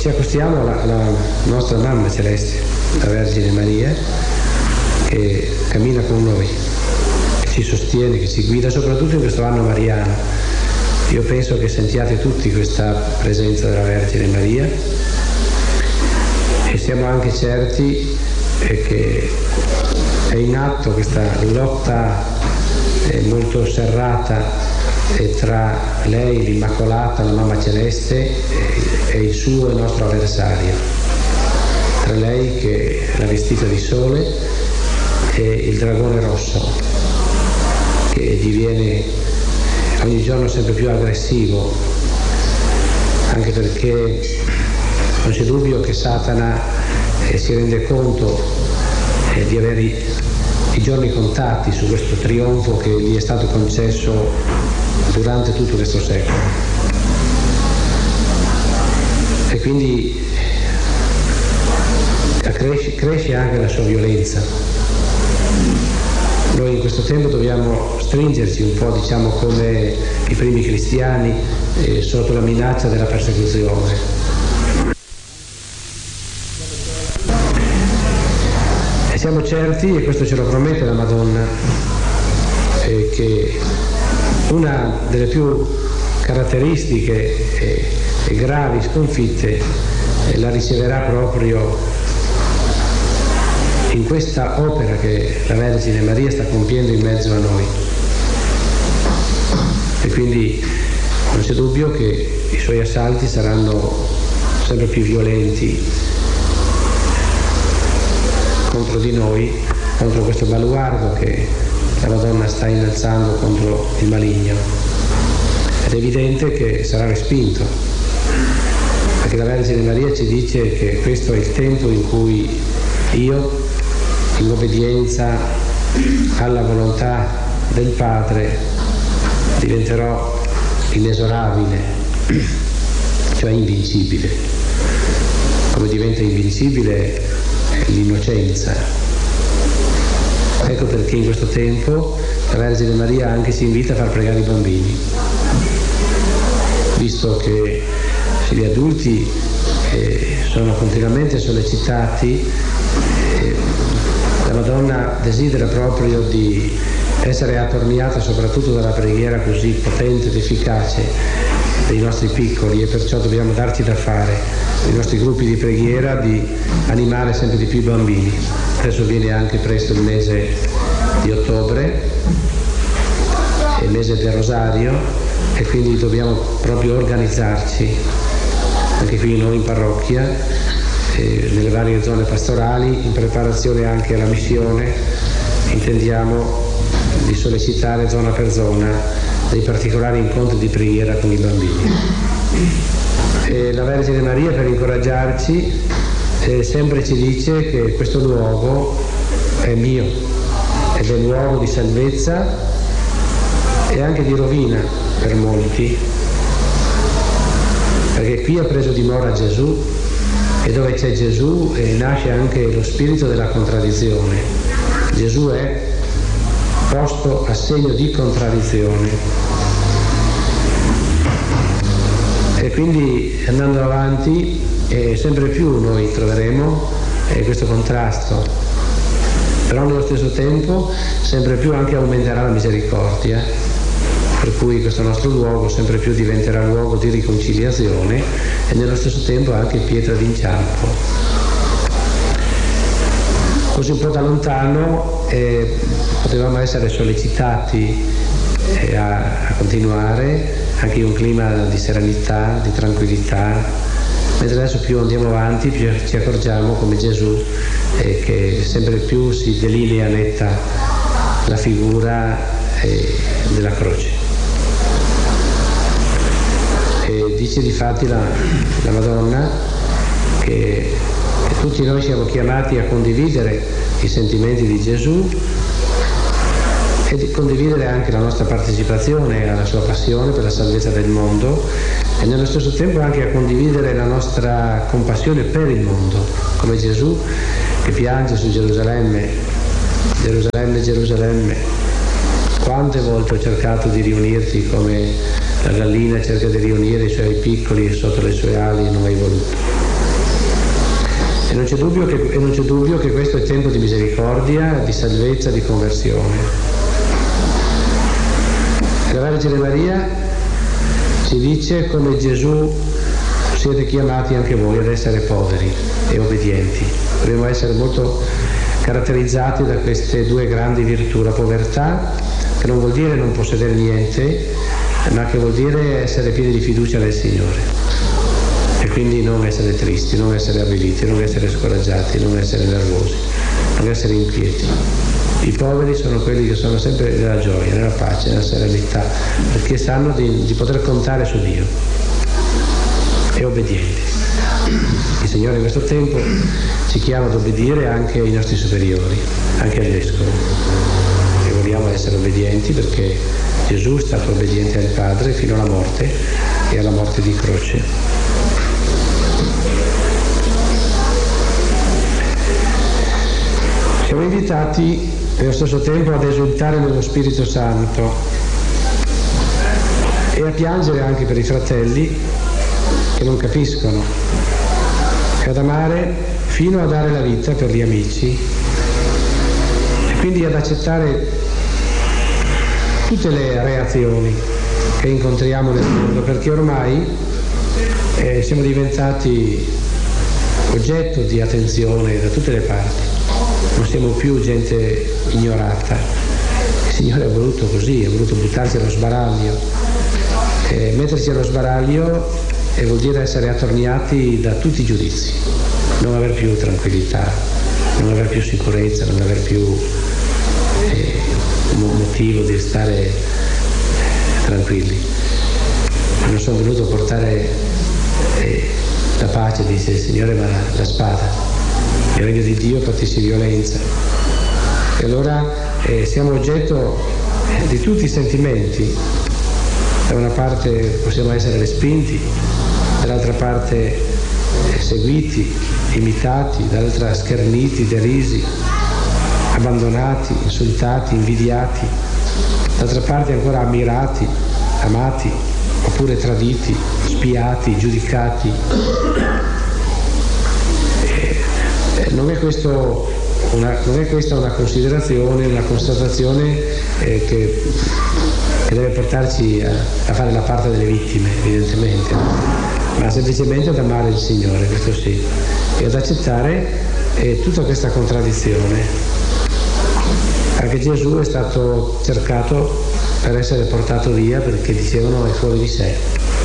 ci accostiamo alla nostra mamma celeste, la Vergine Maria, che cammina con noi, che ci sostiene, che ci guida, soprattutto in questo anno mariano. Io penso che sentiate tutti questa presenza della Vergine Maria e siamo anche certi che è in atto questa lotta molto serrata tra lei, l'Immacolata, la Mamma Celeste, e il suo e il nostro avversario, tra lei che è la vestita di sole e il dragone rosso, che diviene ogni giorno sempre più aggressivo, anche perché non c'è dubbio che Satana si rende conto di avere i giorni contati su questo trionfo che gli è stato concesso durante tutto questo secolo, e quindi cresce anche la sua violenza. Noi in questo tempo dobbiamo stringerci un po', diciamo, come i primi cristiani sotto la minaccia della persecuzione. E siamo certi, e questo ce lo promette la Madonna, che una delle più caratteristiche e gravi sconfitte la riceverà proprio in questa opera che la Vergine Maria sta compiendo in mezzo a noi. E quindi non c'è dubbio che i suoi assalti saranno sempre più violenti contro di noi, contro questo baluardo che la Madonna sta innalzando contro il maligno. Ed è evidente che sarà respinto, perché la Vergine Maria ci dice che questo è il tempo in cui io, in obbedienza alla volontà del Padre, diventerò inesorabile, cioè invincibile, come diventa invincibile l'innocenza. Ecco perché in questo tempo la Vergine Maria anche ci invita a far pregare i bambini, visto che se gli adulti sono continuamente sollecitati, la Madonna desidera proprio di essere attorniata soprattutto dalla preghiera così potente ed efficace dei nostri piccoli, e perciò dobbiamo darci da fare nei nostri gruppi di preghiera di animare sempre di più i bambini. Adesso viene anche presto il mese di ottobre, il mese del Rosario, e quindi dobbiamo proprio organizzarci anche qui noi in parrocchia, nelle varie zone pastorali, in preparazione anche alla missione. Intendiamo di sollecitare zona per zona dei particolari incontri di preghiera con i bambini. E la Vergine Maria, per incoraggiarci, sempre ci dice che questo luogo è mio, ed è luogo di salvezza e anche di rovina per molti, perché qui ha preso dimora Gesù, e dove c'è Gesù nasce anche lo spirito della contraddizione. Gesù è posto a segno di contraddizione, e quindi andando avanti sempre più noi troveremo questo contrasto, però nello stesso tempo sempre più anche aumenterà la misericordia, per cui questo nostro luogo sempre più diventerà luogo di riconciliazione e nello stesso tempo anche pietra d'inciampo. Così un po' da lontano potevamo essere sollecitati a continuare anche in un clima di serenità, di tranquillità, mentre adesso più andiamo avanti più ci accorgiamo come Gesù che sempre più si delinea netta la figura della croce. E dice difatti la Madonna che tutti noi siamo chiamati a condividere i sentimenti di Gesù e di condividere anche la nostra partecipazione alla sua passione per la salvezza del mondo, e nello stesso tempo anche a condividere la nostra compassione per il mondo, come Gesù che piange su Gerusalemme: Gerusalemme, Gerusalemme, quante volte ho cercato di riunirti come la gallina cerca di riunire i suoi piccoli sotto le sue ali e non hai voluto. E non c'è dubbio che questo è tempo di misericordia, di salvezza, di conversione. E la Vergine Maria ci dice: come Gesù siete chiamati anche voi ad essere poveri e obbedienti. Dobbiamo essere molto caratterizzati da queste due grandi virtù: la povertà, che non vuol dire non possedere niente, ma che vuol dire essere pieni di fiducia nel Signore. E quindi non essere tristi, non essere avviliti, non essere scoraggiati, non essere nervosi, non essere inquieti. I poveri sono quelli che sono sempre nella gioia, nella pace, nella serenità, perché sanno di poter contare su Dio. E obbedienti. Il Signore in questo tempo ci chiama ad obbedire anche ai nostri superiori, anche agli vescovi. E vogliamo essere obbedienti perché Gesù è stato obbediente al Padre fino alla morte e alla morte di croce. Siamo invitati nello stesso tempo ad esultare nello Spirito Santo e a piangere anche per i fratelli che non capiscono, e ad amare fino a dare la vita per gli amici, e quindi ad accettare tutte le reazioni che incontriamo nel mondo, perché ormai siamo diventati oggetto di attenzione da tutte le parti. Non siamo più gente ignorata. Il Signore ha voluto così, ha voluto buttarci allo sbaraglio. Metterci allo sbaraglio vuol dire essere attorniati da tutti i giudizi, non aver più tranquillità, non aver più sicurezza, non aver più un motivo di stare tranquilli. Non sono venuto a portare la pace, dice il Signore, ma la spada. Il regno di Dio patisce violenza. E allora siamo oggetto di tutti i sentimenti. Da una parte possiamo essere respinti, dall'altra parte seguiti, imitati, dall'altra scherniti, derisi, abbandonati, insultati, invidiati, d'altra parte ancora ammirati, amati, oppure traditi, spiati, giudicati. Non è questa una considerazione, una constatazione che deve portarci a fare la parte delle vittime, evidentemente, ma semplicemente ad amare il Signore, questo sì, e ad accettare tutta questa contraddizione. Anche Gesù è stato cercato per essere portato via perché dicevano è fuori di sé.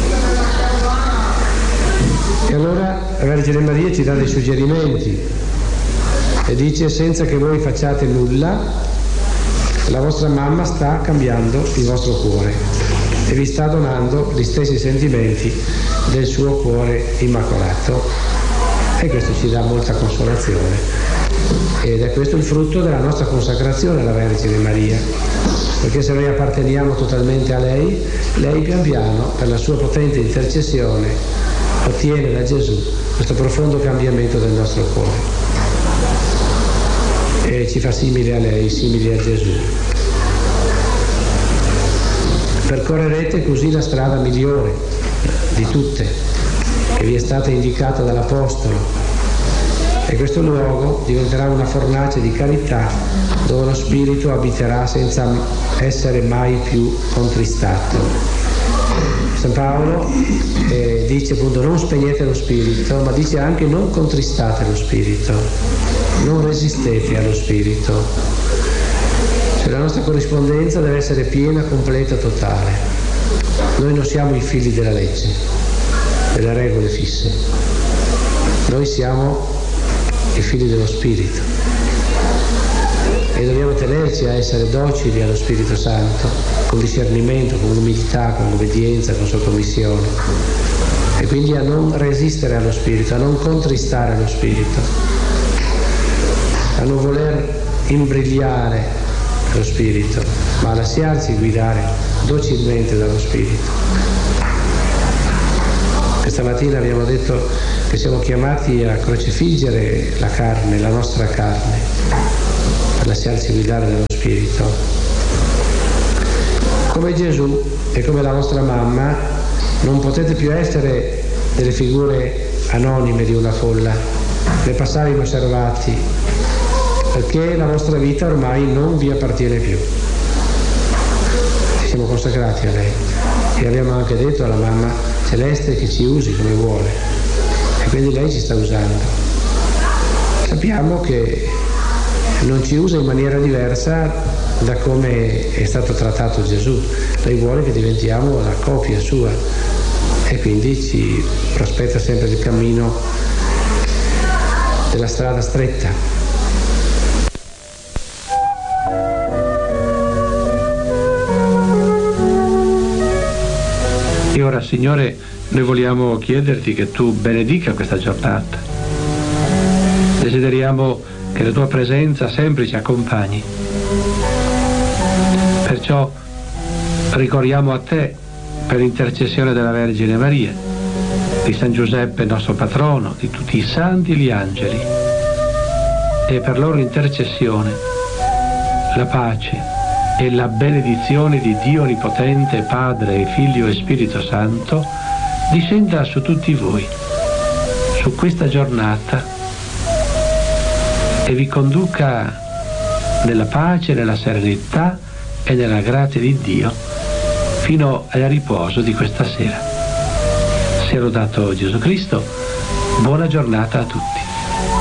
E allora la Vergine Maria ci dà dei suggerimenti e dice: senza che voi facciate nulla, la vostra mamma sta cambiando il vostro cuore e vi sta donando gli stessi sentimenti del suo cuore immacolato. E questo ci dà molta consolazione. Ed è questo il frutto della nostra consacrazione alla Vergine Maria, perché se noi apparteniamo totalmente a lei, lei pian piano, per la sua potente intercessione, ottiene da Gesù questo profondo cambiamento del nostro cuore e ci fa simili a lei, simili a Gesù. Percorrerete così la strada migliore di tutte, che vi è stata indicata dall'Apostolo, e questo luogo diventerà una fornace di carità dove lo Spirito abiterà senza essere mai più contristato. San Paolo dice appunto: non spegnete lo Spirito, ma dice anche non contristate lo Spirito, non resistete allo Spirito. Cioè la nostra corrispondenza deve essere piena, completa, totale. Noi non siamo i figli della legge, delle regole fisse. Noi siamo i figli dello Spirito e dobbiamo tenerci a essere docili allo Spirito Santo, con discernimento, con umiltà, con obbedienza, con sottomissione, e quindi a non resistere allo Spirito, a non contristare lo Spirito, a non voler imbrigliare lo Spirito, ma a lasciarci guidare docilmente dallo Spirito. Questa mattina abbiamo detto che siamo chiamati a crocifiggere la carne, la nostra carne, per lasciarci guidare dallo Spirito. Come Gesù e come la vostra mamma non potete più essere delle figure anonime di una folla, ne passare inosservati, perché la vostra vita ormai non vi appartiene più. Ci siamo consacrati a lei e abbiamo anche detto alla mamma celeste che ci usi come vuole, e quindi lei ci sta usando. Sappiamo che non ci usa in maniera diversa da come è stato trattato Gesù. Lei vuole che diventiamo la copia sua e quindi ci prospetta sempre il cammino della strada stretta. E ora, Signore, noi vogliamo chiederti che tu benedica questa giornata. Desideriamo che la tua presenza sempre ci accompagni. Perciò ricorriamo a te per l'intercessione della Vergine Maria, di San Giuseppe nostro patrono, di tutti i santi e gli angeli, e per loro intercessione la pace e la benedizione di Dio Onnipotente, Padre, Figlio e Spirito Santo discenda su tutti voi, su questa giornata, e vi conduca nella pace, nella serenità e nella grazia di Dio fino al riposo di questa sera. Sia lodato Gesù Cristo. Buona giornata a tutti.